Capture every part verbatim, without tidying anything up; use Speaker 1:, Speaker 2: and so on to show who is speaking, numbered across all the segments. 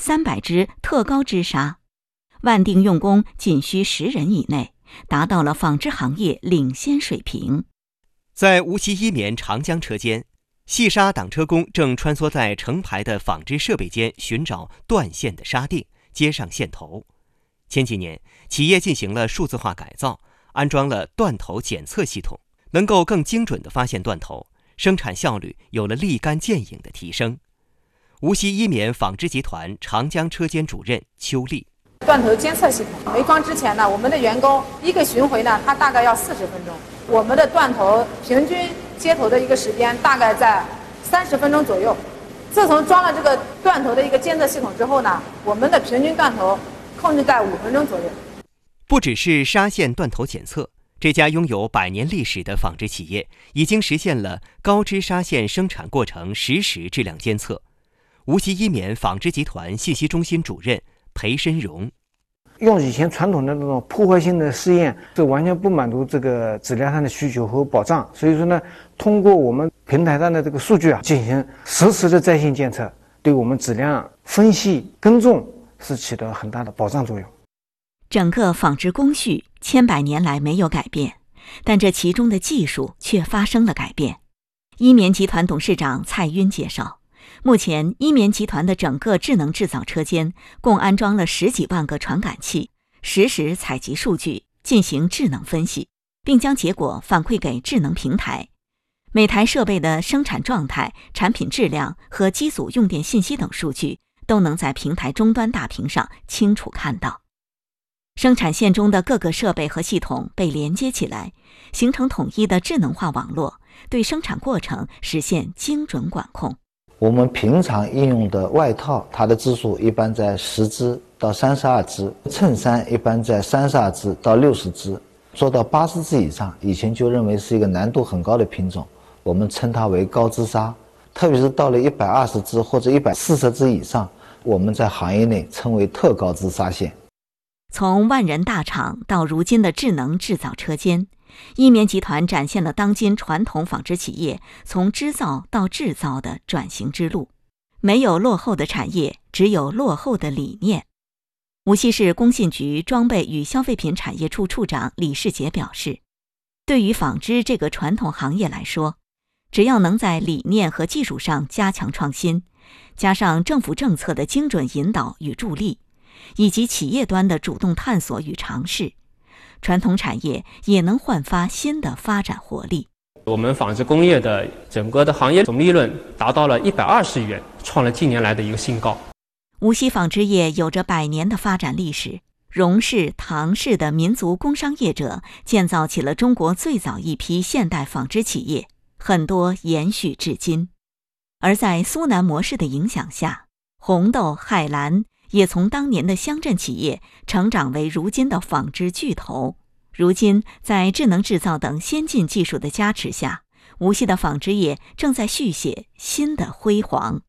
Speaker 1: 三百支特高支纱，万定用工仅需十人以内，达到了纺织行业领先水平。
Speaker 2: 在无锡一棉长江车间，细纱挡车工正穿梭在成排的纺织设备间，寻找断线的纱锭，接上线头。前几年，企业进行了数字化改造，安装了断头检测系统，能够更精准地发现断头，生产效率有了立竿见影的提升。无锡一棉纺织集团长江车间主任邱丽：
Speaker 3: 断头监测系统没装之前呢，我们的员工一个巡回呢，他大概要四十分钟，我们的断头平均接头的一个时间大概在三十分钟左右。自从装了这个断头的一个监测系统之后呢，我们的平均断头控制在五分钟左右。
Speaker 2: 不只是纱线断头检测，这家拥有百年历史的纺织企业已经实现了高支纱线生产过程实时质量监测。无锡一棉纺织集团信息中心主任裴申荣：
Speaker 4: 用以前传统的那种破坏性的试验，这完全不满足这个质量上的需求和保障。所以说呢，通过我们平台上的这个数据啊，进行实时的在线监测，对我们质量分析跟踪是起到很大的保障作用。
Speaker 1: 整个纺织工序千百年来没有改变，但这其中的技术却发生了改变。一棉集团董事长蔡赟介绍，目前一棉集团的整个智能制造车间共安装了十几万个传感器，实时采集数据，进行智能分析，并将结果反馈给智能平台。每台设备的生产状态、产品质量和机组用电信息等数据都能在平台终端大屏上清楚看到。生产线中的各个设备和系统被连接起来，形成统一的智能化网络，对生产过程实现精准管控。
Speaker 5: 我们平常应用的外套，它的支数一般在十支到三十二支，衬衫一般在三十二支到六十支，做到八十支以上，以前就认为是一个难度很高的品种，我们称它为高支纱。特别是到了一百二十支或者一百四十支以上，我们在行业内称为特高支纱线。
Speaker 1: 从万人大厂到如今的智能制造车间，一棉集团展现了当今传统纺织企业从织造到制造的转型之路。没有落后的产业，只有落后的理念。无锡市工信局装备与消费品产业处处长李世杰表示，对于纺织这个传统行业来说，只要能在理念和技术上加强创新，加上政府政策的精准引导与助力，以及企业端的主动探索与尝试，传统产业也能焕发新的发展活力。
Speaker 6: 我们纺织工业的整个的行业总利润达到了一百二十亿元，创了近年来的一个新高。
Speaker 1: 无锡纺织业有着百年的发展历史，荣氏、唐氏的民族工商业者建造起了中国最早一批现代纺织企业，很多延续至今。而在苏南模式的影响下，红豆、海蓝也从当年的乡镇企业成长为如今的纺织巨头。如今，在智能制造等先进技术的加持下，无锡的纺织业正在续写新的辉煌。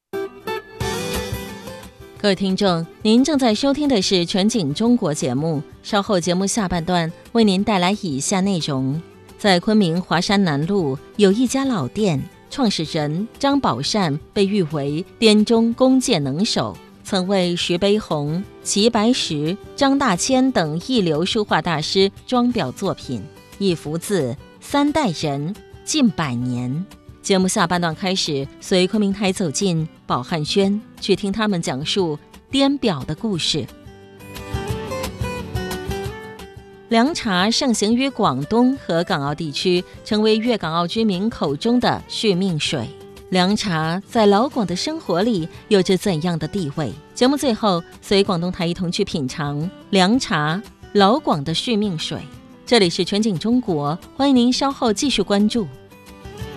Speaker 7: 各位听众，您正在收听的是全景中国节目，稍后节目下半段为您带来以下内容。在昆明华山南路有一家老店，创始人张宝善被誉为滇中工界能手，曾为徐悲鸿、齐白石、张大千等一流书画大师装裱作品，一幅字，三代人，近百年。节目下半段开始，随昆明台走进宝汉轩，去听他们讲述滇表的故事。凉茶盛行于广东和港澳地区，成为粤港澳居民口中的续命水。凉茶在老广的生活里有着怎样的地位？节目最后随广东台一同去品尝凉茶，老广的续命水。这里是全景中国，欢迎您稍后继续关注。